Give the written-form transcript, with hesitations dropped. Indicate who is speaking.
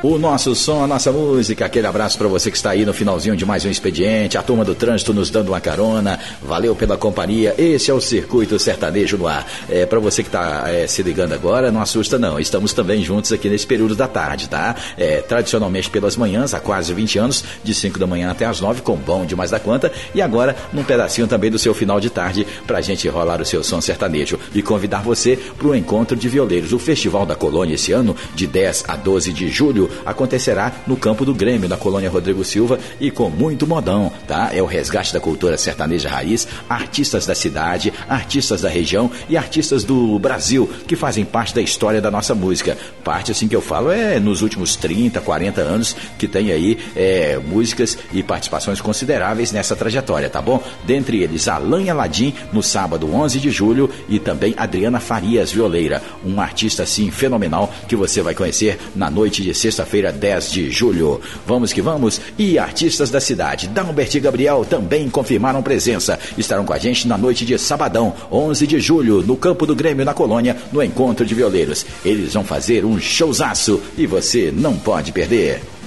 Speaker 1: O nosso som, a nossa música, aquele abraço para você que está aí no finalzinho de mais um expediente, a turma do trânsito nos dando uma carona, valeu pela companhia, esse é o Circuito Sertanejo no ar. Para você que está se ligando agora, não assusta não, estamos também juntos aqui nesse período da tarde, tá? Tradicionalmente pelas manhãs, há quase 20 anos, de 5 da manhã até as 9, com bom demais da conta, e agora num pedacinho também do seu final de tarde, pra gente rolar o seu som sertanejo e convidar você para o Encontro de Violeiros, o Festival da Colônia esse ano, de 10 a 12 de julho, acontecerá no campo do Grêmio, na Colônia Rodrigo Silva, e com muito modão, tá? É o resgate da cultura sertaneja raiz, artistas da cidade, artistas da região e artistas do Brasil, que fazem parte da história da nossa música. Parte, assim, que eu falo, nos últimos 30, 40 anos, que tem aí músicas e participações consideráveis nessa trajetória, tá bom? Dentre eles, Alan Aladim, no sábado 11 de julho, e também Adriana Farias, violeira, um artista, assim, fenomenal, que você vai conhecer na noite de sexta-feira, 10 de julho. Vamos que vamos. E artistas da cidade, Dalbert e Gabriel, também confirmaram presença. Estarão com a gente na noite de sabadão, 11 de julho, no campo do Grêmio, na Colônia, no Encontro de Violeiros. Eles vão fazer um showzaço e você não pode perder.